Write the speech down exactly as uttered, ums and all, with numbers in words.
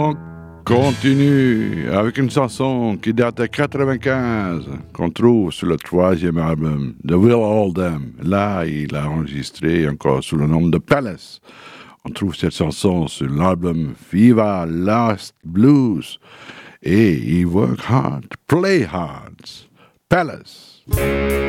On continue avec une chanson qui date de quatre-vingt-quinze, qu'on trouve sur le troisième album de Will Oldham. Là, il a enregistré encore sous le nom de Palace. On trouve cette chanson sur l'album Viva Lost Blues. Et il work hard, play hard. Palace.